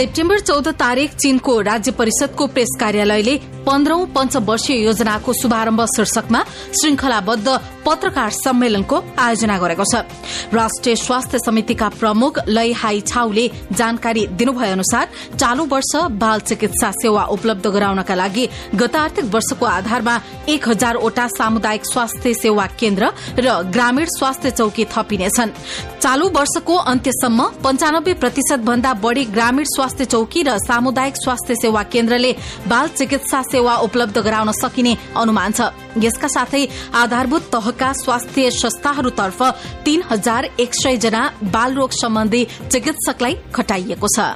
September 14 तारिक चीनको राज्य परिषदको प्रेस कार्यालयले 15औं पञ्चवर्षीय योजनाको शुभारम्भ शीर्षकमा श्रृंखलाबद्ध पत्रकार सम्मेलनको आयोजना गरेको छ। राष्ट्रिय स्वास्थ्य समितिका प्रमुख लय हाई छाउले जानकारी दिनुभए अनुसार चालू वर्ष बाल चिकित्सा सेवा उपलब्ध गराउनका लागि गत आर्थिक वर्षको आधारमा 1000 वटा सामुदायिक स्वास्थ्य सेवा केन्द्र र ग्रामीण स्वास्थ्य चौकी थपिनेछन्। चालू वर्षको अन्त्यसम्म 95% भन्दा बढ़ी ग्रामीण स्वास्थ्य चौकी र सामुदायिक स्वास्थ्य सेवा केन्द्रले बाल चिकित्सा सेवा उपलब्ध गराउन सकिने अनुमान छ। यसका साथै आधारभूत तहका स्वास्थ्य संस्थाहरूतर्फ 3100 जना बालरोग सम्बन्धी चिकित्सकलाई खटाइएको छ।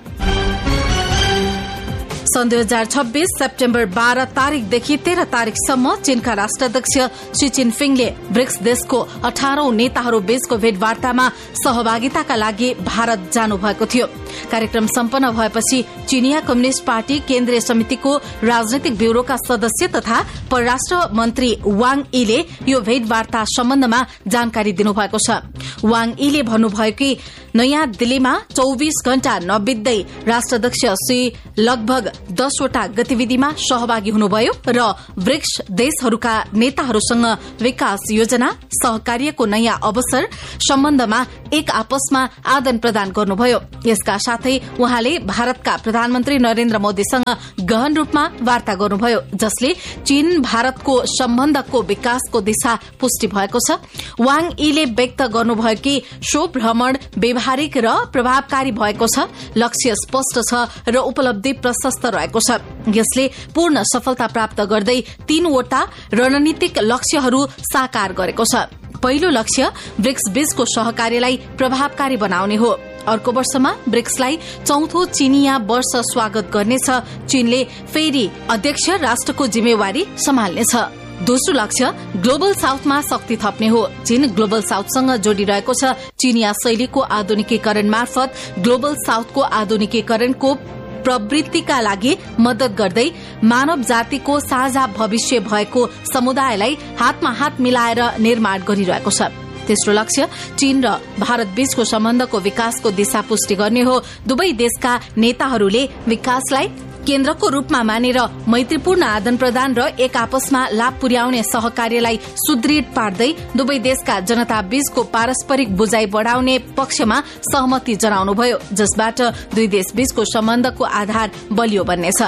सन् 2026 सेप्टेम्बर 12 तारिकदेखि 13 तारिकसम्म चीनका राष्ट्राध्यक्ष शी जिनपिङले ब्रिक्स देशको 18औं नेताहरू बीचको भेटवार्तामा सहभागिताका लागि भारत जानुभएको थियो। कार्यक्रम सम्पन्न भएपछि चीनिया कम्युनिष्ट पार्टी केन्द्रीय समितिको राजनैतिक ब्यूरोका सदस्य तथा परराष्ट्र मन्त्री वाङ यीले यो भेटवार्ता सम्बन्धमा जानकारी दिनुभएको छ। वाङ यीले भन्नुभयो कि नयाँ दिल्लीमा 24 घण्टा नबित्दै राष्ट्राध्यक्ष शी लगभग 10 वटा गतिविधिमा सहभागी हुनुभयो र ब्रिक्स देशहरूका नेताहरूसँग विकास योजना सहकार्यको नयाँ अवसर सम्बन्धमा एक आपसमा आदान प्रदान गर्नुभयो। यसका साथै उहाँले भारतका प्रधानमन्त्री नरेन्द्र मोदीसँग गहन रूपमा वार्ता गर्नुभयो, जसले चीन भारतको सम्बन्धको विकासको दिशा पुष्टि भएको छ। वाङ यीले व्यक्त गर्नुभयो कि सो भ्रमण व्यावहारिक र प्रभावकारी भएको छ, लक्ष्य स्पष्ट छ र उपलब्धि प्रशस्त रहेको छ। यसले पूर्ण सफलता प्राप्त गर्दै 3 वटा रणनीतिक लक्ष्यहरू साकार गरेको छ। पहिलो लक्ष्य ब्रिक्स बीचको सहकार्यलाई प्रभावकारी बनाउने हो। अर्को वर्षमा ब्रिक्सलाई 4थो चीनिया वर्ष स्वागत गर्नेछ। चीनले फेरि अध्यक्ष राष्ट्रको जिम्मेवारी सम्हाल्नेछ। दोस्रो लक्ष्य ग्लोबल साउथमा शक्ति थप्ने हो। चीन ग्लोबल साउथसँग जोडिरहेको छ। चीनिया शैलीको आधुनिकीकरण मार्फत ग्लोबल साउथको आधुनिकीकरणको प्रवृत्तिका लागि मदत गर्दै मानव जातिको साझा भविष्य भएको समुदायलाई हातमा हात मिलाएर निर्माण गरिरहेको छ। तेस्रो लक्ष्य चीन र भारत बीचको सम्बन्धको विकासको दिशा पुष्टि गर्ने हो। दुवै देशका नेताहरूले विकासलाई केन्द्रको रूपमा मानेर मैत्रीपूर्ण आदान प्रदान र एक आपसमा लाभ पुर्याउने सहकार्यलाई सुदृढ पार्दै दुवै देशका जनता बीचको पारस्परिक बुझाइ बढ़ाउने पक्षमा सहमति जनाउनुभयो, जसबाट दुई देश बीचको सम्बन्धको आधार बलियो बन्नेछ।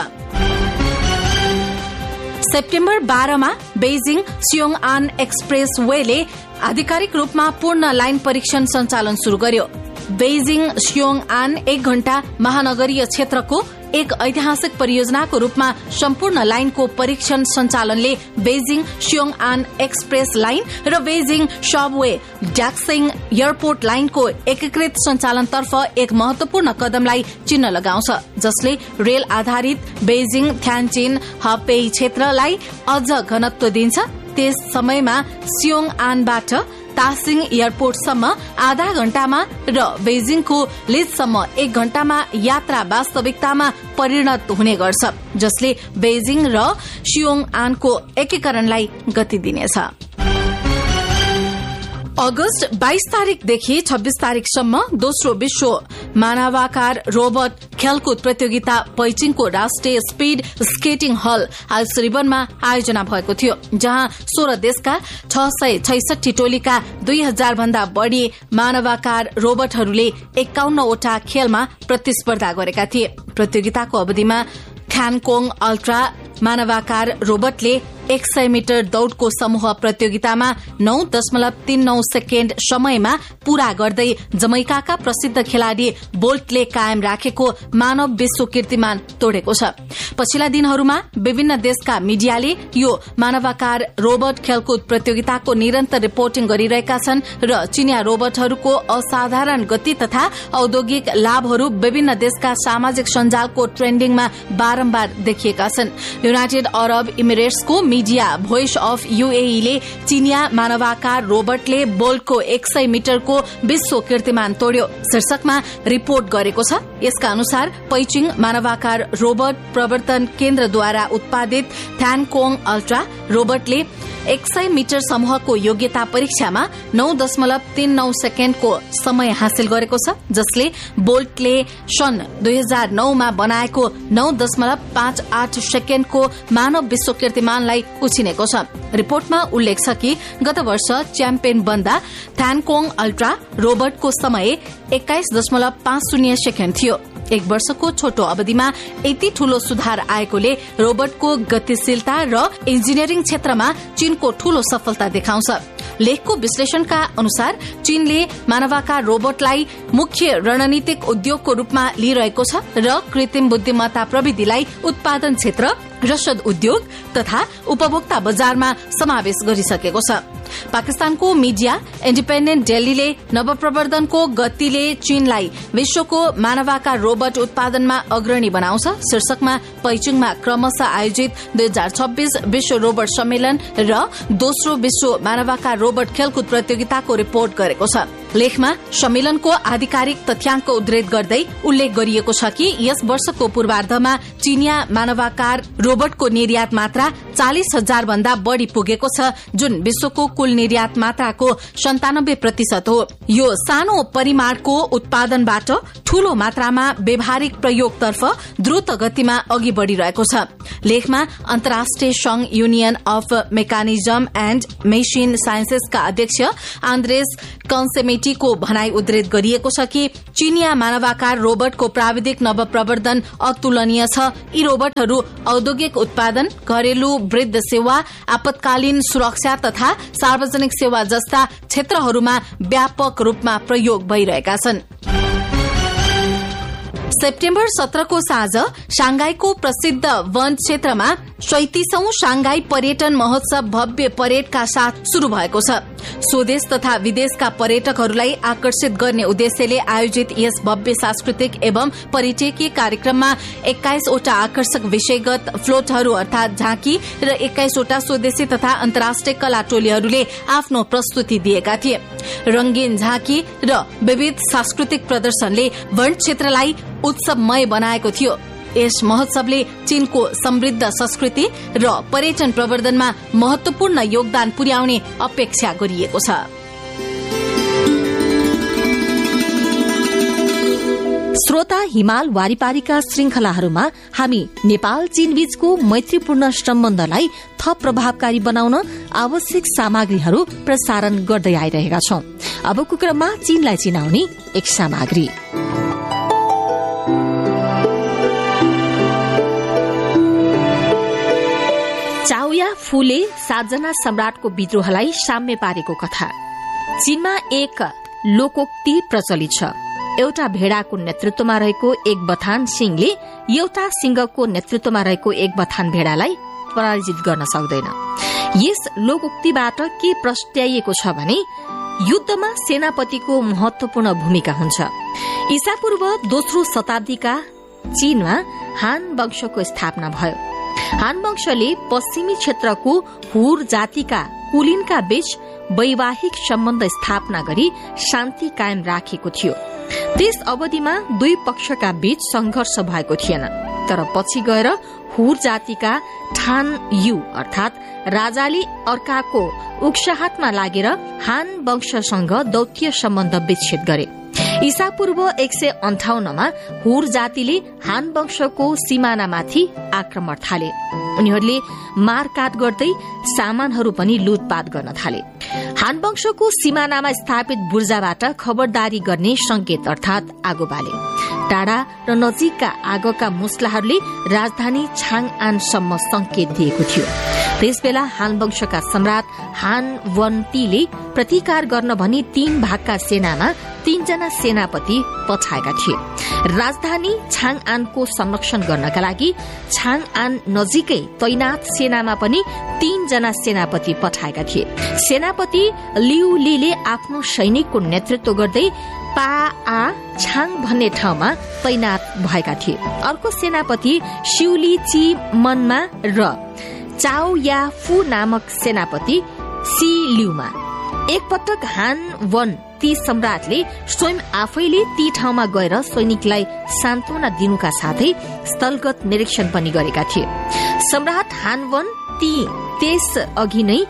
सेप्टेम्बर 12 मा बेजिङ सियोङआन एक्सप्रेस वेले आधिकारिक रूपमा पूर्ण लाइन परीक्षण सञ्चालन शुरू गर्यो। बेजिङ सियोङआन 1 घण्टा महानगरीय क्षेत्रको एक ऐतिहासिक परियोजनाको रूपमा सम्पूर्ण लाइनको परीक्षण सञ्चालनले बेजिङ सियोङआन एक्सप्रेस लाइन र बेजिङ सबवे डाक्सिङ एयरपोर्ट लाइनको एकीकृत सञ्चालनतर्फ एक महत्वपूर्ण कदमलाई चिन्ह लगाउँछ, जसले रेल आधारित बेजिङ थ्यान्जिन हपेई क्षेत्रलाई अझ घनत्व दिन्छ। त्यस समयमा सियोङआनबाट तासिङ एयरपोर्टसम्म आधा घण्टामा र बेजिङको लिजसम्म 1 घण्टामा यात्रा वास्तविकतामा परिणत हुने गर्छ, जसले बेजिङ र सियोङआनको एकीकरणलाई गति दिनेछ। अगस्त 22 तारिकदेखि 26 तारिकसम्म दोस्रो विश्व मानवाकार रोबोट खेलकुद प्रतियोगिता पैचिङको राष्ट्रिय स्पीड स्केटिङ हल आज श्रीवनमा आयोजना भएको थियो, जहाँ 16 देशका 666 टोलीका 2000 भन्दा बढ़ी मानवाकार रोबोटहरूले 51 वटा खेलमा प्रतिस्पर्धा गरेका थिए। प्रतियोगिताको अवधिमा ख्यानकोङ अल्ट्रा मानवाकार रोबोटले 100 मिटर दौड़को समूह प्रतियोगितामा 9.39 सेकेण्ड समयमा पूरा गर्दै जमैकाका प्रसिद्ध खेलाड़ी बोल्टले कायम राखेको मानव विश्व कीर्तिमान तोडेको छ। पछिल्ला दिनहरूमा विभिन्न देशका मीडियाले यो मानवाकार रोबोट खेलकुद प्रतियोगिताको निरन्तर रिपोर्टिङ गरिरहेका छन् र चीनिया रोबोटहरूको असाधारण गति तथा औद्योगिक लाभहरू विभिन्न देशका सामाजिक सञ्जालको ट्रेन्डिङमा बारम्बार देखिएका छन्। United Arab इमिरेट्सको media voice of UAE ले चीनिया मानवाकार रोबोटले बोल्टको 100 मिटरको विश्व कीर्तिमान तोड्यो शीर्षकमा रिपोर्ट गरेको छ। यसका अनुसार पैचिङ मानवाकार रोबोट प्रवर्तन केन्द्रद्वारा उत्पादित थ्यानकोङ अल्ट्रा रोबोटले 100 मिटर समूहको योग्यता परीक्षामा 9.39 सेकेण्डको समय हासिल गरेको छ, जसले बोल्टले सन् 2009 मा बनाएको 9.58 सेकेण्डको मानव विश्व कीर्तिमानलाई उछिनेको छ। रिपोर्टमा उल्लेख छ कि गत वर्ष च्याम्पियन बन्दा थ्यानकोङ अल्ट्रा रोबोटको समय 21.50 सेकेण्ड थियो। एक वर्षको छोटो अवधिमा यति ठूलो सुधार आएकोले रोबोटको गतिशीलता र इन्जिनियरिङ क्षेत्रमा चीनको ठूलो सफलता देखाउँछ। लेखको विश्लेषणका अनुसार चीनले मानवाकार रोबोटलाई मुख्य रणनीतिक उद्योगको रूपमा लिइरहेको छ र कृत्रिम बुद्धिमत्ता प्रविधिलाई उत्पादन क्षेत्र, रसद उद्योग तथा उपभोक्ता बजारमा समावेश गरिसकेको छ। पाकिस्तानको मीडिया इन्डिपेन्डेन्ट डेलीले नवप्रवर्धनको गतिले चीनलाई विश्वको मानवाकार रोबोट उत्पादनमा अग्रणी बनाउँछ शीर्षकमा पैचिङमा क्रमशः आयोजित 2026 विश्व रोबोट सम्मेलन र दोस्रो विश्व मानवाकार रोबोट खेलकुद प्रतियोगिताको रिपोर्ट गरेको छ। लेखमा सम्मेलनको आधिकारिक तथ्याङ्क उद्धृत गर्दै उल्लेख गरिएको छ कि यस वर्षको पूर्वार्धमा चीनिया मानवाकार रोबोटको निर्यात मात्रा 40,000 भन्दा बढ़ी पुगेको छ, जुन विश्वको कुल निर्यात मात्राको 97% हो। यो सानो परिमाणको उत्पादनबाट ठूलो मात्रामा व्यावहारिक प्रयोगतर्फ द्रुत गतिमा अघि बढ़िरहेको छ। लेखमा अन्तर्राष्ट्रिय संघ union of mechanism and machine साइन्सेसका अध्यक्ष आन्द्रेस कन्सेमेटीको भनाई उद्धृत गरिएको छ कि चीनिया मानवाकार रोबोटको प्राविधिक नवप्रवर्धन अतुलनीय छ। यी रोबोटहरू औद्योगिक उत्पादन, घरेलु वृद्ध सेवा, आपतकालीन सुरक्षा तथा सार्वजनिक सेवा जस्ता क्षेत्रहरूमा व्यापक रूपमा प्रयोग भइरहेका छन्। सेप्टेम्बर 17 को साँझ शांघाईको प्रसिद्ध वन क्षेत्रमा 37औं शांघाई पर्यटन महोत्सव भव्य परेडका साथ शुरू भएको छ। स्वदेश तथा विदेशका पर्यटकहरूलाई आकर्षित गर्ने उद्देश्यले आयोजित यस भव्य सांस्कृतिक एवं पर्यटकीय कार्यक्रममा 21 वटा आकर्षक विषयगत फ्लोटहरू अर्थात झाँकी र 21 वटा स्वदेशी तथा अन्तर्राष्ट्रिय कला टोलीहरूले आफ्नो प्रस्तुति दिएका थिए। रंगीन झाँकी र विविध सांस्कृतिक प्रदर्शनले वन क्षेत्रलाई उत्सवमय बनाएको थियो। यस महोत्सवले चीनको समृद्ध संस्कृति र पर्यटन प्रवर्धनमा महत्वपूर्ण योगदान पुर्याउने अपेक्षा गरिएको छ। श्रोता, हिमाल वारिपारीका श्रृंखलाहरूमा हामी नेपाल चीन बीचको मैत्रीपूर्ण सम्बन्धलाई थप प्रभावकारी बनाउन आवश्यक सामग्रीहरू प्रसारण गर्दै आइरहेका छौं। अबको क्रममा चीनलाई चिनाउने एक सामग्री। चाउया फूले 7 जना सम्राटको विद्रोहलाई साम्य पारेको कथा। चीनमा एक लोकोक्ति प्रचलित छ। एउटा भेडाको नेतृत्वमा रहेको एक बथान सिंहले एउटा सिंहको नेतृत्वमा रहेको एक बथान भेडालाई पराजित गर्न सक्दैन। यस लोकोक्तिबाट के प्रस्ट्याइएको छ भने युद्धमा सेनापतिको महत्वपूर्ण भूमिका हुन्छ। ईसापूर्व 2रो शताब्दीका चीनमा हान वंशको स्थापना भयो। हान वंशले पश्चिमी क्षेत्रको हुर जातिका कुलीनका बीच वैवाहिक सम्बन्ध स्थापना गरी शान्ति कायम राखेको थियो। त्यस अवधिमा दुई पक्षका बीच संघर्ष भएको थिएन, तर पछि गएर हुर जातिका ठान यु अर्थात राजाले अर्काको उक्साहतमा लागेर हान वंशसँग दौत्य सम्बन्ध विच्छेद गरे। ईसापूर्व 158 मा हुर जातिले हान वंशको सिमानामाथि आक्रमण थाले। उनीहरूले मारकाट गर्दै सामानहरू पनि लुटपाट गर्न थाले। हान वंशको सिमानामा स्थापित बुर्जाबाट खबरदारी गर्ने संकेत अर्थात आगो बाले। टाढा र नजिकका आगोका मुस्लाहरूले राजधानी छाङआनसम्म संकेत दिएको थियो। त्यसबेला हान वंशका सम्राट हान वन्तीले प्रतिकार गर्न भनी 3 भागका सेनामा 3 जना सेनापति पठाएका थिए। राजधानी छाङआनको संरक्षण गर्नका लागि छाङआन नजिकै तैनात सेनामा पनि 3 जना सेनापति पठाएका थिए। सेनापति लिउ लीले आफ्नो सैनिकको नेतृत्व गर्दै पा छाङ भन्ने ठाउँमा तैनात भएका थिए। अर्को सेनापति शिउली ची मनमा र चाओ या फू नामक सेनापति सी लिउमा। एकपटक हान वन ती सम्राटले स्वयं आफैले ती ठाउँमा गएर सैनिकलाई सान्त्वना दिनुका साथै स्थलगत निरीक्षण पनि गरेका थिए। सम्राट हान वन ती त्यस अघि नै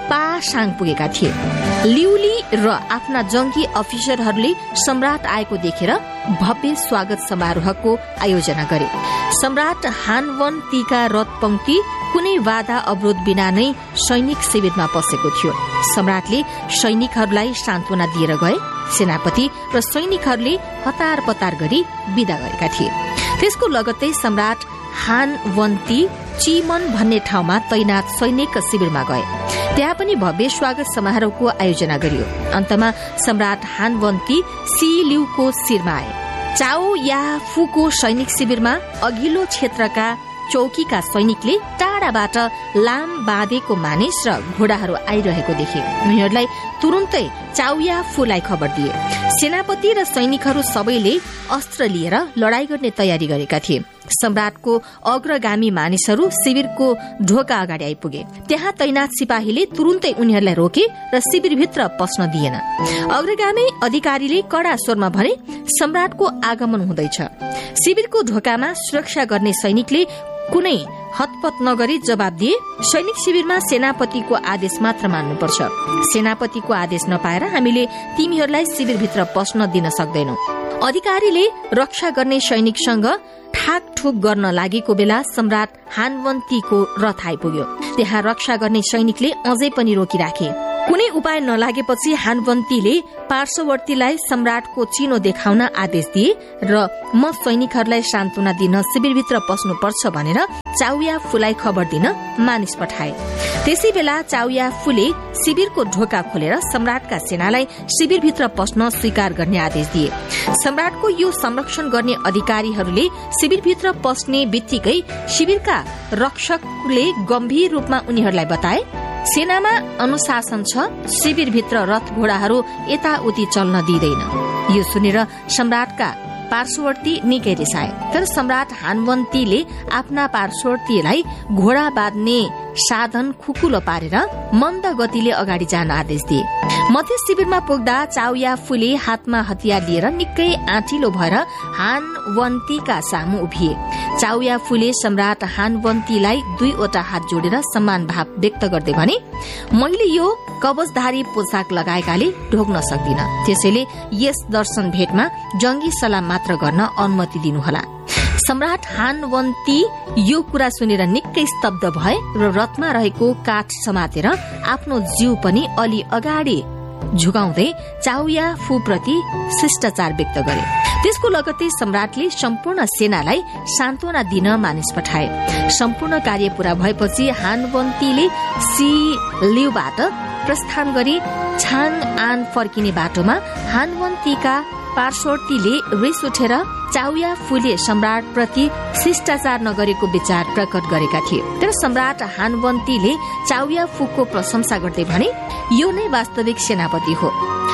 पासाङ पुगेका थिए। लिउली र आफ्ना जंगी अफिसरहरूले सम्राट आएको देखेर भव्य स्वागत समारोहको आयोजना गरे। सम्राट हान वन तीका रथ पंक्ति कुनै बाधा अवरोध बिना नै सैनिक शिविरमा पसेको थियो। सम्राटले सैनिकहरूलाई सान्त्वना दिएर गए। सेनापति र सैनिकहरूले हतार पतार गरी विदा गरेका थिए। त्यसको लगत्तै सम्राट हान वन्ती चिमन भन्ने ठाउँमा तैनात सैनिक शिविरमा गए। त्यहाँ पनि भव्य स्वागत समारोहको आयोजना गरियो। अन्तमा सम्राट हान वन्ती सी लिउको शिरमा आए। चाओ या फूको सैनिक शिविरमा अघिल्लो क्षेत्रका चौकीका सैनिकले टाढाबाट लाम बाँधेको मानिस र घोडाहरू आइरहेको देखे। उनीहरूलाई तुरुन्तै चाउया फूलाई खबर दिए। सेनापति र सैनिकहरू सबैले अस्त्र लिएर लडाई गर्ने तयारी गरेका थिए। सम्राटको अग्रगामी मानिसहरू शिविरको ढोका अगाडि आइपुगे। त्यहाँ तैनात सिपाहीले तुरुन्तै उनीहरूलाई रोके र शिविरभित्र पस्न दिएन। अग्रगामी अधिकारीले कड़ा स्वरमा भने सम्राटको आगमन हुँदैछ। शिविरको ढोकामा सुरक्षा गर्ने सैनिकले कुनै हतपत नगरी जवाब दिए, सैनिक शिविरमा सेनापतिको आदेश मात्र मान्नुपर्छ। सेनापतिको आदेश नपाएर हामीले तिमीहरूलाई शिविरभित्र पस्न दिन सक्दैनौ। अधिकारीले रक्षा गर्ने सैनिकसँग ठाकठुक गर्न लागेको बेला सम्राट हानवन्तीको रथ आइपुग्यो। त्यहाँ रक्षा गर्ने सैनिकले अझै पनि रोकिराखे। कुनै उपाय नलागेपछि हानवन्तीले पार्श्ववर्तीलाई सम्राटको चिनो देखाउन आदेश दिए र म सैनिकहरूलाई सान्त्वना दिन शिविरभित्र पस्नुपर्छ भनेर चाउया फूलाई खबर दिन मानिस पठाए। त्यसै बेला चाउया फूले शिविरको ढोका खोलेर सम्राटका सेनालाई शिविरभित्र पस्न स्वीकार गर्ने आदेश दिए। सम्राटको यो संरक्षण गर्ने अधिकारीहरूले शिविरभित्र पस्ने बित्तिकै शिविरका रक्षकले गम्भीर रूपमा उनीहरूलाई बताए, सेनामा अनुशासन छ, शिविरभित्र रथ घोडाहरू यताउति चल्न दिँदैन। यो सुनेर सम्राटका पार्श्ववर्ती निकै रिसाए। तर सम्राट हानवन्तीले आफ्ना पार्श्ववर्तीलाई घोडा बाँध्ने साधन खुकुलो पारेर मन्द गतिले अगाडि जान आदेश दिए। मध्य शिविरमा पुग्दा चाउया फूले हातमा हतियार लिएर निकै आँटिलो भएर हानवन्तीका सामु उभिए। चाउया फूले सम्राट हानवन्तीलाई दुईवटा हात जोडेर सम्मान भाव व्यक्त गर्दै भने, मैले यो कवचधारी पोसाक लगाएकाले ढोक्न सक्दिन, त्यसैले यस दर्शन भेटमा जंगी सलाम मात्र गर्न अनुमति दिनुहोला। सम्राट हानवन्ती यो कुरा सुनेर निकै स्तब्ध भए र रथमा रहेको काठ समातेर आफ्नो जिउ पनि अलि अगाडि झुकाउँदै चाउया फू प्रति शिष्टाचार व्यक्त गरे। त्यसको लगत्तै सम्राटले सम्पूर्ण सेनालाई सान्त्वना दिन मानिस पठाए। सम्पूर्ण कार्य पूरा भएपछि हानवन्तीले सी लिउबाट प्रस्थान गरी छाङ आन फर्किने बाटोमा हानवन्तीका पार्श्ववर्तीले रिस उठेर चाउया फूले सम्राट प्रति शिष्टाचार नगरेको विचार प्रकट गरेका थिए। तर सम्राट हानवन्तीले चाउया फूको प्रशंसा गर्दै भने, यो नै वास्तविक सेनापति हो।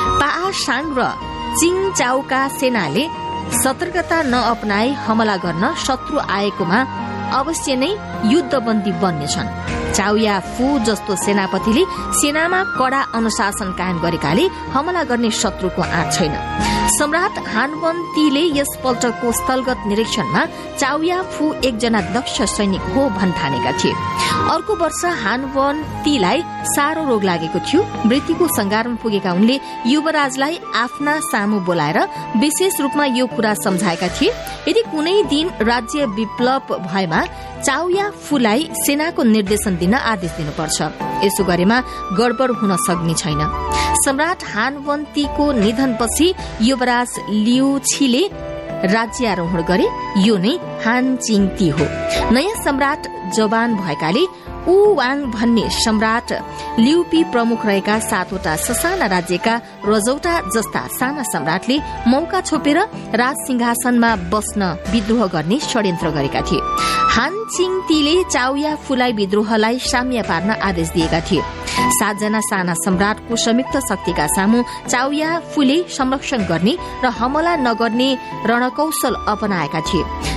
पासाङ र चिङचाउका सेनाले सतर्कता नअपनाई हमला गर्न शत्रु आएकोमा अवश्य नै युद्धबन्दी बन्नेछन्। चाउया फू जस्तो सेनापतिले सेनामा कड़ा अनुशासन कायम गरेकाले हमला गर्ने शत्रुको आँट छैन। सम्राट हानवन्तीले यसपल्टको स्थलगत निरीक्षणमा चाउया फू एकजना दक्ष सैनिक हो भन्ठानेका थिए। अर्को वर्ष हानवन्तीलाई साह्रो रोग लागेको थियो। मृत्युको संगारमा पुगेका उनले युवराजलाई आफ्ना सामु बोलाएर विशेष रूपमा यो कुरा सम्झाएका थिए, यदि कुनै दिन राज्य विप्लव भएमा चाउया फूलाई सेनाको निर्देशन दिन आदेश दिनुपर्छ। यसो गरेमा गडबड हुन सक्ने छैन। सम्राट हानवन्तीको निधनपछि युवराज लिउ छीले राज्यारोहण गरे। यो नै हानचिङती हो। नयाँ सम्राट जवान भएकाले ऊ वाङ भन्ने सम्राट लिउपी प्रमुख रहेका 7वटा ससाना राज्यका रजौटा जस्ता साना सम्राटले मौका छोपेर राज सिंहासनमा बस्न विद्रोह गर्ने षड्यन्त्र गरेका थिए। हानचिङतीले चाउया फूलाई विद्रोहलाई साम्य पार्न आदेश दिएका थिए। 7 जना साना सम्राटको संयुक्त शक्तिका सामु चाउया फूले संरक्षण गर्ने र हमला नगर्ने रणकौशल अपनाएका थिए।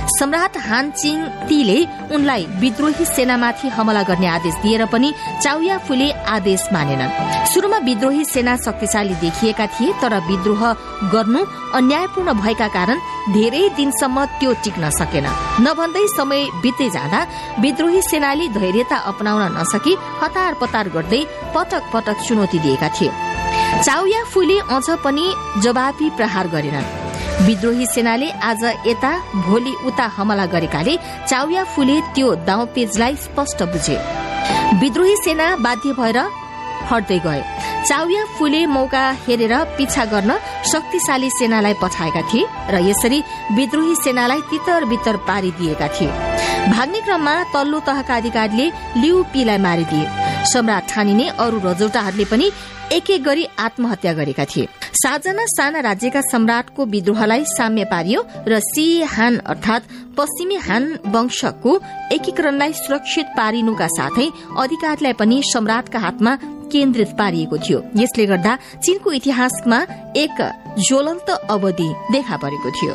सम्राट हान चिङ तीले उनलाई विद्रोही सेनामाथि हमला गर्ने आदेश दिएर पनि चाउया फुले आदेश मानेनन्। सुरुमा विद्रोही सेना शक्तिशाली देखिएका थिए, तर विद्रोह गर्नु अन्यायपूर्ण भएका कारण धेरै दिनसम्म त्यो टिक्न सकेन। नभन्दै समय बित्दै जाँदा विद्रोही सेनाले धैर्यता अपनाउन नसकी हतार पतार गर्दै पटक पटक चुनौती दिएका थिए। चाउया फुले अझ पनि जवाफी प्रहार गरेनन्। विद्रोही सेनाले आज यता भोलि उता हमला गरेकाले चाउया फुले त्यो दाउपेचलाई स्पष्ट बुझे। विद्रोही सेना बाध्य भएर हट्दै गए। चाउया फुले मौका हेरेर पिछा गर्न शक्तिशाली सेनालाई पठाएका थिए र यसरी विद्रोही सेनालाई तितर बितर पारिदिएका थिए। भाग्ने क्रममा तल्लो तहका अधिकारीले लिउ पीलाई मारिदिए। सम्राट ठानिने अरू रजौटाहरूले पनि एक एक गरी आत्महत्या गरेका थिए। 7 जना साना राज्यका सम्राटको विद्रोहलाई साम्य पारियो र सी हान अर्थात पश्चिमी हान वंशको एकीकरणलाई सुरक्षित पारिनुका साथै अधिकारलाई पनि सम्राटका हातमा केन्द्रित पारिएको थियो। यसले गर्दा चीनको इतिहासमा एक ज्वलन्त अवधि देखा परेको थियो।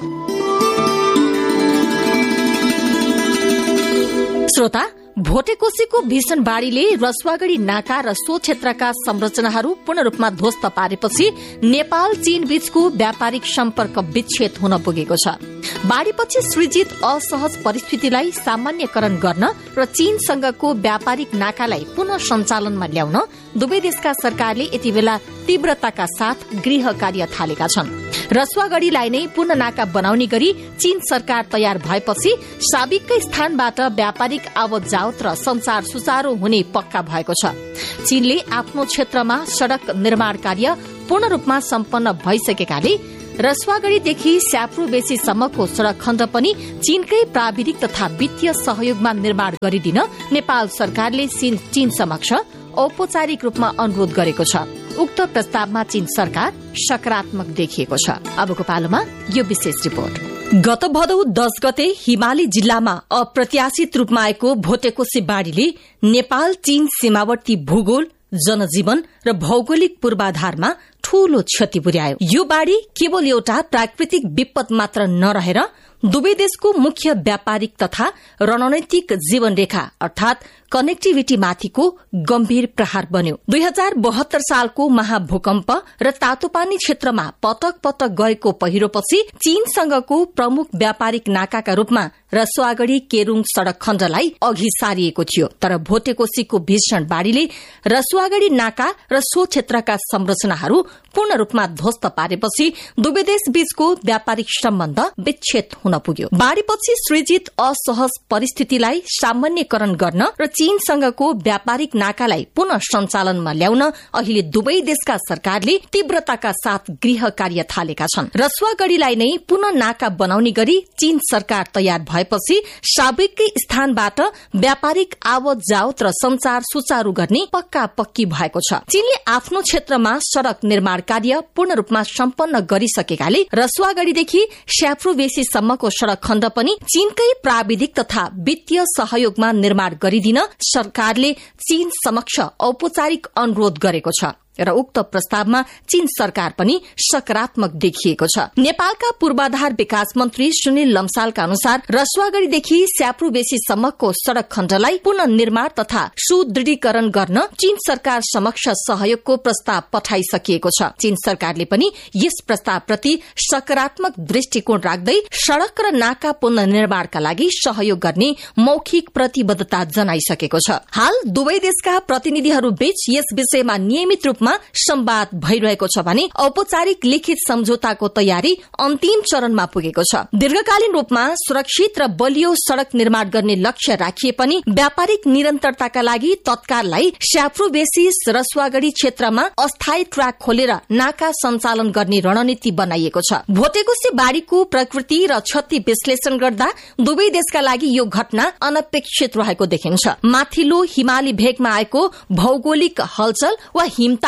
श्रोता, भोटेकोशीको भीषण बाढ़ीले रसुवागढ़ी नाका र सो क्षेत्रका संरचनाहरू पूर्ण रूपमा ध्वस्त पारेपछि नेपाल चीन बीचको व्यापारिक सम्पर्क विच्छेद हुन पुगेको छ। बाढ़ीपछि सृजित असहज परिस्थितिलाई सामान्यकरण गर्न र चीनसँगको व्यापारिक नाकालाई पुनः सञ्चालनमा ल्याउन दुवै देशका सरकारले यति बेला तीव्रताका साथ गृह कार्य थालेका छन्। रसुवागढ़ीलाई नै पूर्ण नाका बनाउने गरी चीन सरकार तयार भएपछि साबिककै स्थानबाट व्यापारिक आवत जावत र संचार सुचारू हुने पक्का भएको छ। चीनले आफ्नो क्षेत्रमा सड़क निर्माण कार्य पूर्ण रूपमा सम्पन्न भइसकेकाले रसुवागढ़ीदेखि स्याप्रू बेसीसम्मको सड़क खण्ड पनि चीनकै प्राविधिक तथा वित्तीय सहयोगमा निर्माण गरिदिन नेपाल सरकारले चीन समक्ष औपचारिक रूपमा अनुरोध गरेको छ। उक्त प्रस्तावमा चीन सरकार सकारात्मक देखिएको छ। अबको पालोमा यो विशेष रिपोर्ट। गत भदौ 10 गते हिमाली जिल्लामा अप्रत्याशित रूपमा आएको भोटेकोशी बाढ़ीले नेपाल चीन सीमावर्ती भूगोल, जनजीवन र भौगोलिक पूर्वाधारमा ठूलो क्षति पुर्यायो। यो बाढ़ी केवल एउटा प्राकृतिक विपद मात्र नरहेर दुवै देशको मुख्य व्यापारिक तथा रणनीतिक जीवन रेखा अर्थात कनेक्टिभिटी माथिको गम्भीर प्रहार बन्यो। 2072 सालको महाभूकम्प र तातोपानी क्षेत्रमा पटक पटक गएको पहिरोपछि चीनसँगको प्रमुख व्यापारिक नाकाका रूपमा रसुवागढ़ी केरूङ सड़क खण्डलाई अघि सारिएको थियो। तर भोटेकोशीको भीषण बाढ़ीले रसुवागढ़ी नाका र सो क्षेत्रका संरचनाहरू पूर्ण रूपमा ध्वस्त पारेपछि दुवै देश बीचको व्यापारिक सम्बन्ध विच्छेद हुन पुग्यो। बाढ़ीपछि सृजित असहज परिस्थितिलाई सामान्यकरण गर्न र चीनसँगको व्यापारिक नाकालाई पुनः सञ्चालनमा ल्याउन अहिले दुवै देशका सरकारले तीव्रताका साथ गृह कार्य थालेका छन्। रसुवागढ़ीलाई नै पुनः नाका बनाउने गरी चीन सरकार तयार भएपछि साबिककै स्थानबाट व्यापारिक आवत जावत र संचार सुचारू गर्ने पक्का पक्की भएको छ। चीनले आफ्नो क्षेत्रमा सड़क निर्माण कार्य पूर्ण रूपमा सम्पन्न गरिसकेकाले रसुवागढ़ीदेखि स्याप्रू बेसीसम्मको सड़क खण्ड पनि चीनकै प्राविधिक तथा वित्तीय सहयोगमा निर्माण गरिदिन सरकारले चीन समक्ष औपचारिक अनुरोध गरेको छ र उक्त प्रस्तावमा चीन सरकार पनि सकारात्मक देखिएको छ। नेपालका पूर्वाधार विकास मन्त्री सुनिल लम्सालका अनुसार रसुवागढ़ीदेखि स्याप्रू बेसीसम्मको सड़क खण्डलाई पुनः निर्माण तथा सुदृढीकरण गर्न चीन सरकार समक्ष सहयोगको प्रस्ताव पठाइसकिएको छ। चीन सरकारले पनि यस प्रस्तावप्रति सकारात्मक दृष्टिकोण राख्दै सड़क र नाका पुनः निर्माणका लागि सहयोग गर्ने मौखिक प्रतिबद्धता जनाइसकेको छ। हाल दुवै देशका प्रतिनिधिहरू बीच यस विषयमा नियमित रूपमा संवाद भइरहेको छ भने औपचारिक लिखित सम्झौताको तयारी अन्तिम चरणमा पुगेको छ। दीर्घकालीन रूपमा सुरक्षित र बलियो सड़क निर्माण गर्ने लक्ष्य राखिए पनि व्यापारिक निरन्तरताका लागि तत्काललाई स्याप्रू बेसी रसुवागढ़ी क्षेत्रमा अस्थायी ट्र्याक खोलेर नाका सञ्चालन गर्ने रणनीति बनाइएको छ। भोटेकोशी बाढ़ीको प्रकृति र क्षति विश्लेषण गर्दा दुवै देशका लागि यो घटना अनपेक्षित रहेको देखिन्छ। माथिल्लो हिमाली भेगमा आएको भौगोलिक हलचल वा हिमताप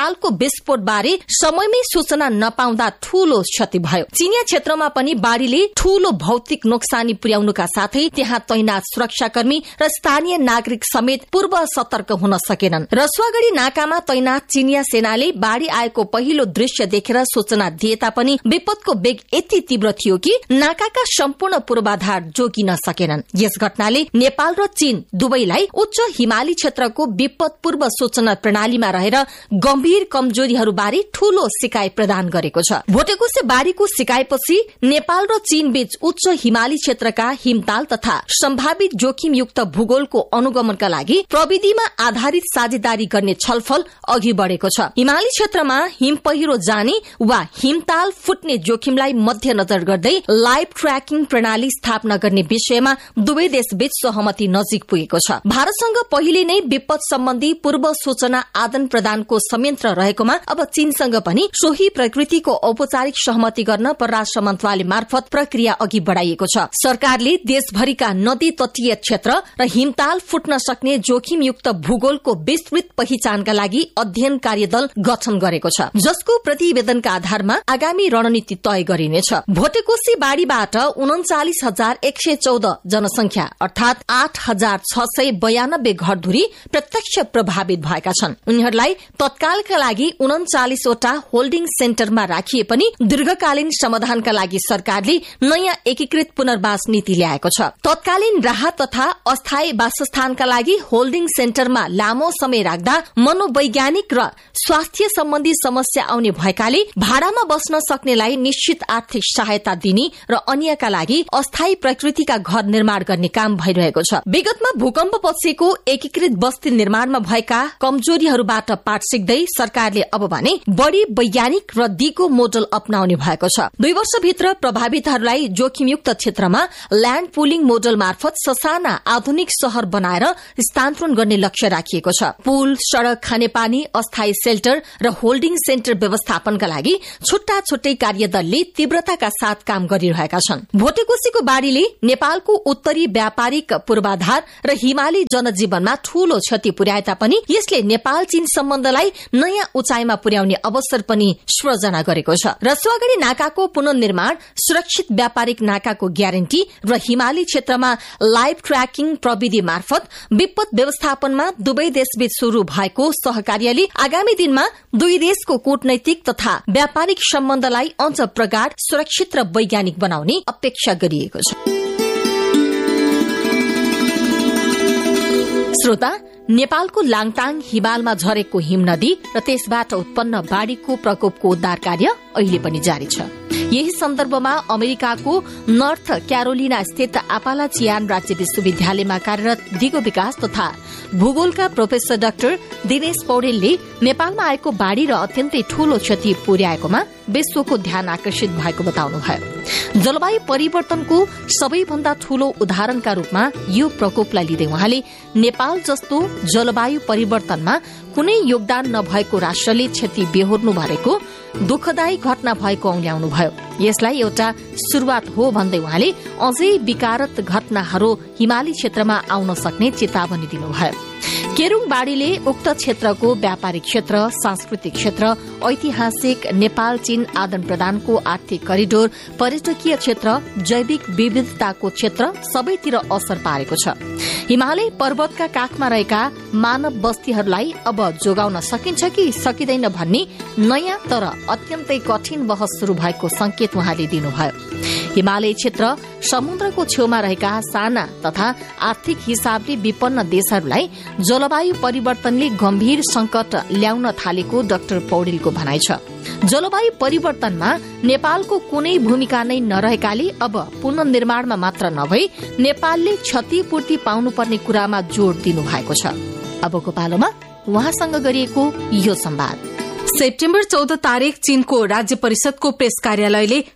नेपालको विस्फोटबारे समयमै सूचना नपाउँदा ठूलो क्षति भयो। चिनिया क्षेत्रमा पनि बाढ़ीले ठूलो भौतिक नोक्सानी पुर्याउनुका साथै त्यहाँ तैनात सुरक्षाकर्मी र स्थानीय नागरिक समेत पूर्व सतर्क हुन सकेनन्। रसुवागढ़ी नाकामा तैनात चिनिया सेनाले बाढ़ी आएको पहिलो दृश्य देखेर सूचना दिए तापनि विपदको वेग यति तीव्र थियो कि नाकाका सम्पूर्ण पूर्वाधार जोगिन सकेनन्। यस घटनाले नेपाल र चीन दुवैलाई उच्च हिमाली क्षेत्रको विपद पूर्व सूचना प्रणालीमा रहेर गम्भीर कमजोरीहरूबारे ठूलो सिकाइ प्रदान गरेको छ। भोटेकोसे बाढ़ीको सिकाइपछि नेपाल र चीन बीच उच्च हिमाली क्षेत्रका हिमताल तथा सम्भावित जोखिमयुक्त भूगोलको अनुगमनका लागि प्रविधिमा आधारित साझेदारी गर्ने छलफल अघि बढ़ेको छ। हिमाली क्षेत्रमा हिम पहिरो जाने वा हिमताल फुट्ने जोखिमलाई मध्यनजर गर्दै लाइभ ट्र्याकिङ प्रणाली स्थापना गर्ने विषयमा दुवै देशबीच सहमति नजिक पुगेको छ। भारतसँग पहिले नै विपद सम्बन्धी पूर्व सूचना आदान प्रदानको संयन्त्र रहेकोमा अब चीनसँग पनि सोही प्रकृतिको औपचारिक सहमति गर्न परराष्ट्र मन्त्रालय मार्फत प्रक्रिया अघि बढ़ाइएको छ। सरकारले देशभरिका नदी तटीय क्षेत्र र हिमताल फुट्न सक्ने जोखिमयुक्त भूगोलको विस्तृत पहिचानका लागि अध्ययन कार्यदल गठन गरेको छ, जसको प्रतिवेदनका आधारमा आगामी रणनीति तय गरिनेछ। भोटेकोशी बाढ़ीबाट 39,114 जनसंख्या अर्थात 8,692 घरधुरी प्रत्यक्ष प्रभावित भएका छन्। उनीहरूलाई तत्कालका लागि 39 वटा होल्डिङ सेन्टरमा राखिए पनि दीर्घकालीन समाधानका लागि सरकारले नयाँ एकीकृत पुनर्वास नीति ल्याएको छ। तत्कालीन राहत तथा अस्थायी वासस्थानका लागि होल्डिङ सेन्टरमा लामो समय राख्दा मनोवैज्ञानिक र स्वास्थ्य सम्बन्धी समस्या आउने भएकाले भाडामा बस्न सक्नेलाई निश्चित आर्थिक सहायता दिने र अन्यका लागि अस्थायी प्रकृतिका घर निर्माण गर्ने काम भइरहेको छ। विगतमा भूकम्प पछिको एकीकृत बस्ती निर्माणमा भएका कमजोरीहरूबाट पाठ सिक्दै सरकारले अब भने बढ़ी वैज्ञानिक र दिगो मोडल अपनाउने भएको छ। 2 वर्षभित्र प्रभावितहरूलाई जोखिमयुक्त क्षेत्रमा ल्याण्ड पुलिङ मोडल मार्फत ससाना आधुनिक शहर बनाएर स्थानान्तरण गर्ने लक्ष्य राखिएको छ। पुल, सड़क, खानेपानी, अस्थायी सेल्टर र होल्डिङ सेन्टर व्यवस्थापनका लागि छुट्टा छुट्टै कार्यदलले तीव्रताका साथ काम गरिरहेका छन्। भोटेकोशीको बाढ़ीले नेपालको उत्तरी व्यापारिक पूर्वाधार र हिमाली जनजीवनमा ठूलो क्षति पुर्याए तापनि यसले नेपाल चीन सम्बन्धलाई नयाँ उचाइमा पुर्याउने अवसर पनि सृजना गरेको छ। रसुवागढ़ी नाकाको पुनर्निर्माण, सुरक्षित व्यापारिक नाकाको ग्यारेन्टी र हिमाली क्षेत्रमा लाइभ ट्र्याकिङ प्रविधि मार्फत विपद व्यवस्थापनमा दुवै देशबीच शुरू भएको सहकार्यले आगामी दिनमा दुई देशको कूटनैतिक तथा व्यापारिक सम्बन्धलाई अझ प्रगाढ़, सुरक्षित र वैज्ञानिक बनाउने अपेक्षा गरिएको छ। श्रोता, नेपालको लाङटाङ हिमालमा झरेको हिमनदी र त्यसबाट उत्पन्न बाढ़ीको प्रकोपको उद्धार कार्य अहिले पनि जारी छ। यही सन्दर्भमा अमेरिकाको नर्थ क्यारोलिना स्थित आपालाचियान राज्य विश्वविद्यालयमा कार्यरत दिगो विकास तथा भूगोलका प्रोफेसर डाक्टर दिनेश पौडेलले नेपालमा आएको बाढ़ी र अत्यन्तै ठूलो क्षति पुर्याएकोमा विश्वको ध्यान आकर्षित भएको बताउनुभयो। जलवायु परिवर्तनको सबैभन्दा ठूलो उदाहरणका रूपमा यो प्रकोपलाई लिँदै उहाँले नेपाल जस्तो जलवायु परिवर्तनमा कुनै योगदान नभएको राष्ट्रले क्षति बेहोर्नु भएको दुःखदायी घटना भएको औल्याउनुभयो। यसलाई एउटा शुरूआत हो भन्दै उहाँले अझै विकारत घटनाहरू हिमाली क्षेत्रमा आउन सक्ने चेतावनी दिनुभयो। केरूङ बाढ़ीले उक्त क्षेत्रको व्यापारिक क्षेत्र, सांस्कृतिक क्षेत्र, ऐतिहासिक नेपाल चीन आदान प्रदानको आर्थिक करिडोर, पर्यटकीय क्षेत्र, जैविक विविधताको क्षेत्र सबैतिर असर पारेको छ। हिमालय पर्वतका काखमा रहेका मानव बस्तीहरूलाई अब जोगाउन सकिन्छ कि सकिँदैन भन्ने नयाँ तर अत्यन्तै कठिन बहस शुरू भएको संकेत उहाँले दिनुभयो। हिमालय क्षेत्र समुद्रको छेउमा रहेका साना तथा आर्थिक हिसाबले विपन्न देशहरूलाई जलवायु परिवर्तनले गम्भीर संकट ल्याउन थालेको डाक्टर पौडेलको भनाइ छ। जलवायु परिवर्तनमा नेपालको कुनै भूमिका नै नरहेकाले अब पुनर्निर्माणमा मात्र नभई नेपालले क्षतिपूर्ति पाउनुपर्ने कुरामा जोड़ दिनु भएको छ। अबको पालोमा उहाँसँग गरिएको यो संवाद। सेप्टेम्बर 14 तारिक चीनको राज्य परिषदको प्रेस कार्यालयले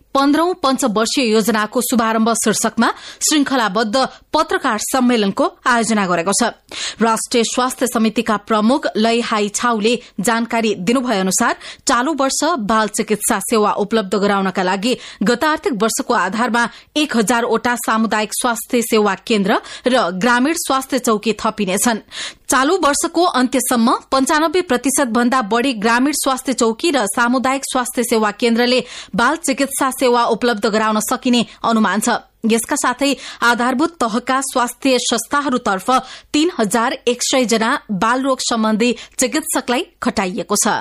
15औं पञ्चवर्षीय योजनाको शुभारम्भ शीर्षकमा श्रृंखलाबद्ध पत्रकार सम्मेलनको आयोजना गरेको छ। राष्ट्रिय स्वास्थ्य समितिका प्रमुख लई हाई छाउले जानकारी दिनुभए अनुसार चालू वर्ष बाल चिकित्सा सेवा उपलब्ध गराउनका लागि गत आर्थिक वर्षको आधारमा 1000 वटा सामुदायिक स्वास्थ्य सेवा केन्द्र र ग्रामीण स्वास्थ्य चौकी थपिनेछन्। चालू वर्षको अन्त्यसम्म 95% भन्दा बढ़ी ग्रामीण स्वास्थ्य चौकी र सामुदायिक स्वास्थ्य सेवा केन्द्रले बाल चिकित्सा सेवा उपलब्ध गराउन सकिने अनुमान छ। यसका साथै आधारभूत तहका स्वास्थ्य संस्थाहरूतर्फ 3100 जना बालरोग सम्बन्धी चिकित्सकलाई खटाइएको छ।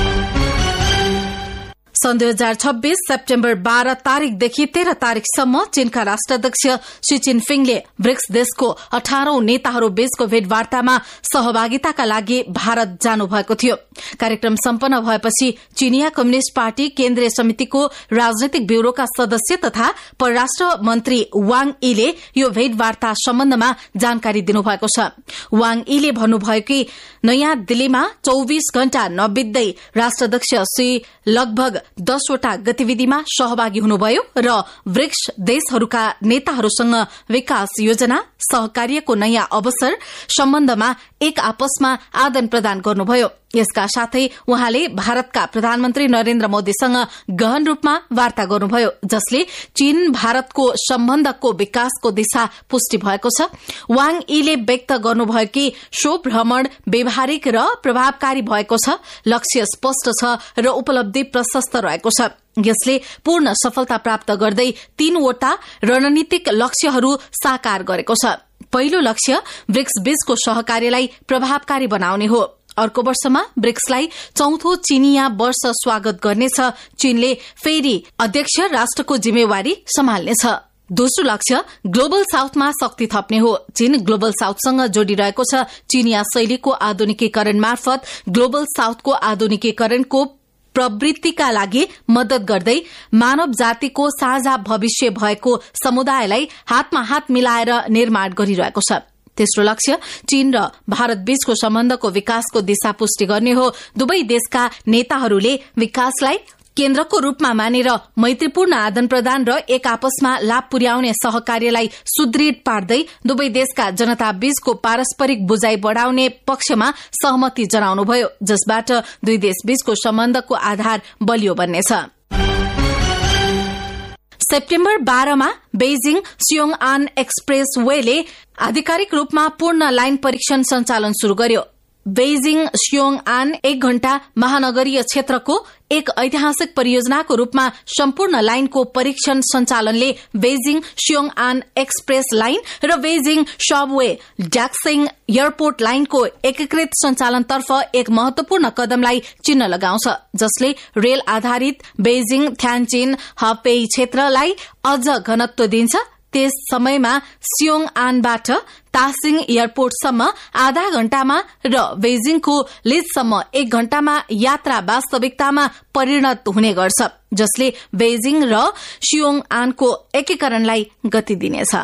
सन् 2026 सेप्टेम्बर 12 तारिकदेखि 13 तारिकसम्म चीनका राष्ट्राध्यक्ष शी जिनपिङले ब्रिक्स देशको 18औं नेताहरू बीचको भेटवार्तामा सहभागिताका लागि भारत जानुभएको थियो। कार्यक्रम सम्पन्न भएपछि चीनिया कम्युनिष्ट पार्टी केन्द्रीय समितिको राजनैतिक ब्यूरोका सदस्य तथा परराष्ट्र मन्त्री वाङ यीले यो भेटवार्ता सम्बन्धमा जानकारी दिनुभएको छ। वाङ यीले भन्नुभयो कि नयाँ दिल्लीमा 24 घण्टा नबित्दै राष्ट्राध्यक्ष शी लगभग 10 वटा गतिविधिमा सहभागी हुनुभयो र ब्रिक्स देशहरूका नेताहरूसँग विकास योजना सहकार्यको नयाँ अवसर सम्बन्धमा एक आपसमा आदान प्रदान गर्नुभयो। यसका साथै उहाँले भारतका प्रधानमन्त्री नरेन्द्र मोदीसँग गहन रूपमा वार्ता गर्नुभयो, जसले चीन भारतको सम्बन्धको विकासको दिशा पुष्टि भएको छ। वाङ यीले व्यक्त गर्नुभयो कि सो भ्रमण व्यावहारिक र प्रभावकारी भएको छ, लक्ष्य स्पष्ट छ र उपलब्धि प्रशस्त रहेको छ। यसले पूर्ण सफलता प्राप्त गर्दै 3 वटा रणनीतिक लक्ष्यहरू साकार गरेको छ। पहिलो लक्ष्य ब्रिक्स बीचको सहकार्यलाई प्रभावकारी बनाउने हो। अर्को वर्षमा ब्रिक्सलाई 4थो चीनिया वर्ष स्वागत गर्नेछ। चीनले फेरि अध्यक्ष राष्ट्रको जिम्मेवारी सम्हाल्नेछ। दोस्रो लक्ष्य ग्लोबल साउथमा शक्ति थप्ने हो। चीन ग्लोबल साउथसँग जोडिरहेको छ। चीनिया शैलीको आधुनिकीकरण मार्फत ग्लोबल साउथको आधुनिकीकरणको प्रवृत्तिका लागि मदत गर्दै मानव जातिको साझा भविष्य भएको समुदायलाई हातमा हात मिलाएर निर्माण गरिरहेको छ। तेस्रो लक्ष्य चीन र भारत बीचको सम्बन्धको विकासको दिशा पुष्टि गर्ने हो। दुवै देशका नेताहरूले विकासलाई केन्द्रको रूपमा मानेर मैत्रीपूर्ण आदान प्रदान र एक आपसमा लाभ पुर्याउने सहकार्यलाई सुदृढ़ पार्दै दुवै देशका जनता बीचको पारस्परिक बुझाइ बढ़ाउने पक्षमा सहमति जनाउनुभयो, जसबाट दुई देश बीचको सम्बन्धको आधार बलियो बन्नेछ। सेप्टेम्बर 12 मा बेजिङ सियोङआन एक्सप्रेस वेले आधिकारिक रूपमा पूर्ण लाइन परीक्षण सञ्चालन शुरू गर्यो। बेजिङ सियोङआन 1 घण्टा महानगरीय क्षेत्रको एक ऐतिहासिक परियोजनाको रूपमा सम्पूर्ण लाइनको परीक्षण सञ्चालनले बेजिङ सियोङआन एक्सप्रेस लाइन र बेजिङ सबवे डाक्सिङ एयरपोर्ट लाइनको एकीकृत सञ्चालनतर्फ एक महत्वपूर्ण कदमलाई चिन्ह लगाउँछ, जसले रेल आधारित बेजिङ थ्यान्जिन हपेई क्षेत्रलाई अझ घनत्व दिन्छ। त्यस समयमा सियोङआनबाट तासिङ एयरपोर्टसम्म आधा घण्टामा र बेजिङको लिजसम्म 1 घण्टामा यात्रा वास्तविकतामा परिणत हुने गर्छ, जसले बेजिङ र सियोङआनको एकीकरणलाई गति दिनेछ।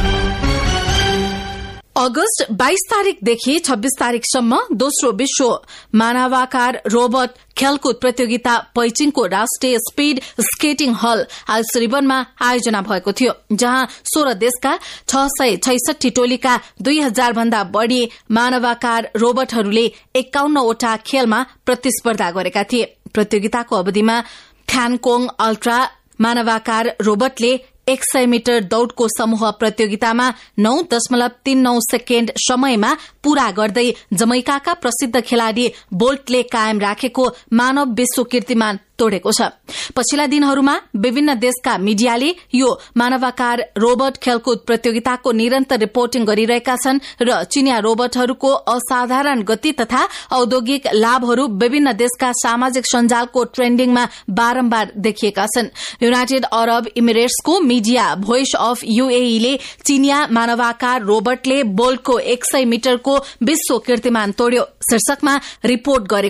अगस्त 22 तारिकदेखि 26 तारिकसम्म दोस्रो विश्व मानवाकार रोबोट खेलकुद प्रतियोगिता पैचिङको राष्ट्रिय स्पीड स्केटिङ हल आज श्रीवनमा आयोजना भएको थियो, जहाँ 16 देशका 666 टोलीका 2000 भन्दा बढ़ी मानवाकार रोबोटहरूले 51 वटा खेलमा प्रतिस्पर्धा गरेका थिए। प्रतियोगिताको अवधिमा थ्यानकोङ अल्ट्रा मानवाकार रोबोटले 100 मिटर दौड़को समूह प्रतियोगितामा 9.39 सेकेण्ड समयमा पूरा गर्दै जमैकाका प्रसिद्ध खेलाड़ी बोल्टले कायम राखेको मानव विश्व कीर्तिमान तोडेको छ। पछिल्ला दिनहरूमा विभिन्न देशका मीडियाले यो मानवाकार रोबोट खेलकुद प्रतियोगिताको निरन्तर रिपोर्टिङ गरिरहेका छन् र चीनिया रोबोटहरूको असाधारण गति तथा औद्योगिक लाभहरू विभिन्न देशका सामाजिक सञ्जालको ट्रेन्डिङमा बारम्बार देखिएका छन्। United Arab इमिरेट्सको media voice of यूएईले चीनिया मानवाकार रोबोटले बोल्टको 100 मिटरको विश्व कीर्तिमान तोड्यो शीर्षकमा रिपोर्ट गरेको छ।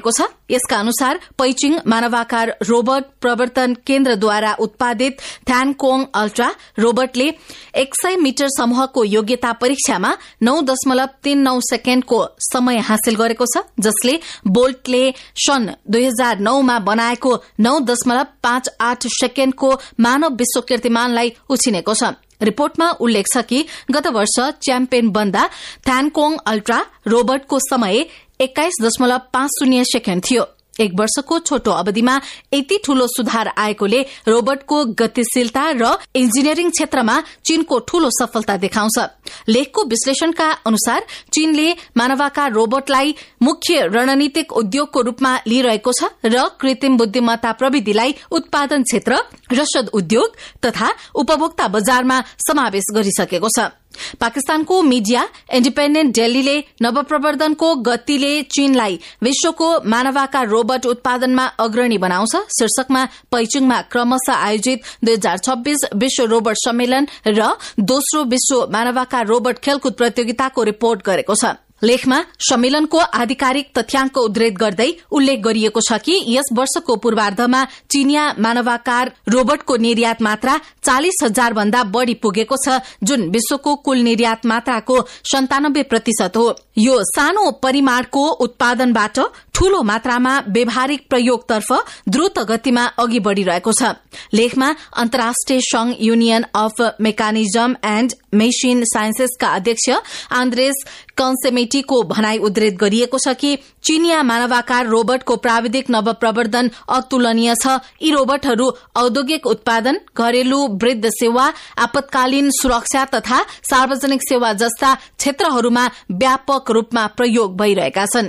यसका अनुसार पैचिङ मानवाकार रोबोट प्रवर्तन केन्द्रद्वारा उत्पादित थ्यानकोङ अल्ट्रा रोबोटले 100 मिटर समूहको योग्यता परीक्षामा 9.39 सेकेण्डको समय हासिल गरेको छ, जसले बोल्टले सन् 2009 मा बनाएको 9.58 सेकेण्डको मानव विश्व कीर्तिमानलाई उछिनेको छ। रिपोर्टमा उल्लेख छ कि गत वर्ष च्याम्पियन बन्दा थ्यानकोङ अल्ट्रा रोबोटको समय 21.50 सेकेण्ड थियो। एक वर्षको छोटो अवधिमा यति ठूलो सुधार आएकोले रोबोटको गतिशीलता र इन्जिनियरिङ क्षेत्रमा चीनको ठूलो सफलता देखाउँछ। लेखको विश्लेषणका अनुसार चीनले मानवाकार रोबोटलाई मुख्य रणनीतिक उद्योगको रूपमा लिइरहेको छ र कृत्रिम बुद्धिमत्ता प्रविधिलाई उत्पादन क्षेत्र, रसद उद्योग तथा उपभोक्ता बजारमा समावेश गरिसकेको छ। पाकिस्तानको मीडिया इन्डिपेन्डेन्ट डेलीले नवप्रवर्धनको गतिले चीनलाई विश्वको मानवाकार रोबोट उत्पादनमा अग्रणी बनाउँछ शीर्षकमा पैचिङमा क्रमशः आयोजित 2026 विश्व रोबोट सम्मेलन र दोस्रो विश्व मानवाकार रोबोट खेलकुद प्रतियोगिताको रिपोर्ट गरेको छ। लेखमा सम्मेलनको आधिकारिक तथ्याङ्क उद्धृत गर्दै उल्लेख गरिएको छ कि यस वर्षको पूर्वार्धमा चीनिया मानवाकार रोबोटको निर्यात मात्रा 40,000 भन्दा बढ़ी पुगेको छ, जुन विश्वको कुल निर्यात मात्राको 97% हो। यो सानो परिमाणको उत्पादनबाट ठूलो मात्रामा व्यावहारिक प्रयोगतर्फ द्रुत गतिमा अघि बढ़िरहेको छ। लेखमा अन्तर्राष्ट्रिय संघ union of mechanism and machine साइन्सेसका अध्यक्ष आन्द्रेस कन्सेमेटीको भनाई उद्धृत गरिएको छ कि चीनिया मानवाकार रोबोटको प्राविधिक नवप्रवर्धन अतुलनीय छ। यी रोबोटहरू औद्योगिक उत्पादन, घरेलु वृद्ध सेवा, आपतकालीन सुरक्षा तथा सार्वजनिक सेवा जस्ता क्षेत्रहरूमा व्यापक रूपमा प्रयोग भइरहेका छन्।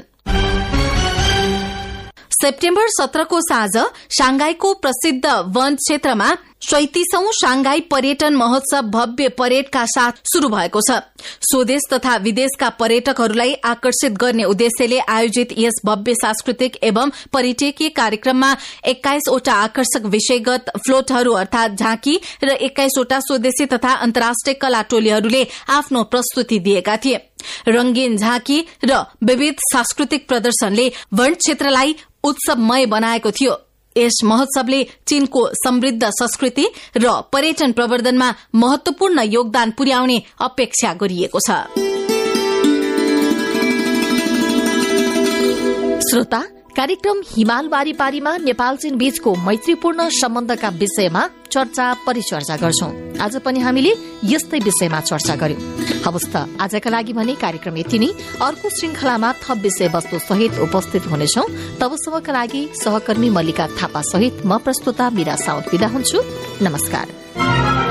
सेप्टेम्बर 17 को साँझ शांघाईको प्रसिद्ध वन क्षेत्रमा 37औं शांघाई पर्यटन महोत्सव भव्य परेडका साथ शुरू भएको छ। स्वदेश तथा विदेशका पर्यटकहरूलाई आकर्षित गर्ने उद्देश्यले आयोजित यस भव्य सांस्कृतिक एवं पर्यटकीय कार्यक्रममा 21 वटा आकर्षक विषयगत फ्लोटहरू अर्थात झाँकी र 21 वटा स्वदेशी तथा अन्तर्राष्ट्रिय कला टोलीहरूले आफ्नो प्रस्तुति दिएका थिए। रंगीन झाँकी र विविध सांस्कृतिक प्रदर्शनले वन क्षेत्रलाई उत्सवमय बनाएको थियो। यस महोत्सवले चीनको समृद्ध संस्कृति र पर्यटन प्रवर्धनमा महत्वपूर्ण योगदान पुर्याउने अपेक्षा गरिएको छ। श्रोता, कार्यक्रम हिमाल वारीपारीमा नेपाल चीन बीचको मैत्रीपूर्ण सम्बन्धका विषयमा चर्चा परिचर्चा गर्छौं। आज पनि हामीले यस्तै विषयमा चर्चा गर्यौं। हवस् त आजका लागि भने कार्यक्रम यति नै। अर्को श्रृंखलामा थप विषयवस्तु सहित उपस्थित हुनेछौं। तबसम्मका लागि सहकर्मी मल्लिका थापा सहित म प्रस्तुता मीरा साउद बिदा हुन्छु। नमस्कार।